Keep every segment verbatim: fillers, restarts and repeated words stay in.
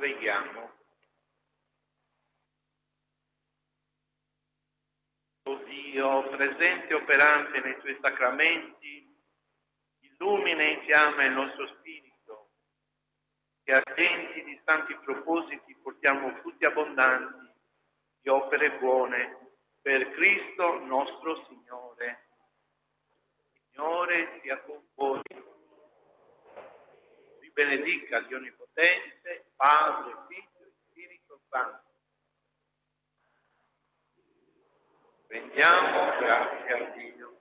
Preghiamo. O Dio, presente e operante nei tuoi sacramenti, illumina e infiamma il nostro spirito, che attenti di santi propositi portiamo frutti abbondanti di opere buone per Cristo nostro Signore. Signore sia con voi. Vi benedica Dio Onnipotente, Padre, Figlio e Spirito Santo. Rendiamo grazie a Dio.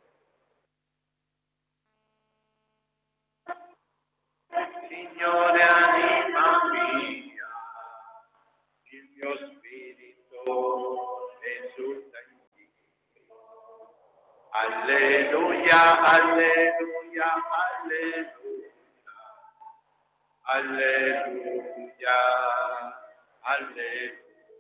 Signore, anima mia, il mio spirito esulta in Dio. Alleluia, alleluia, alleluia, alleluia, alleluia.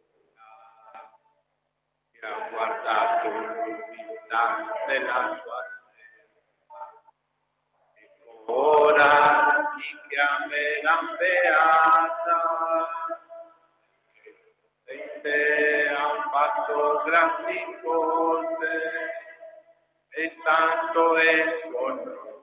Che ha guardato l'umiltà della sua terra. E ora ti chiamerà beata, e in te ha fatto grandi cose, e tanto è con noi.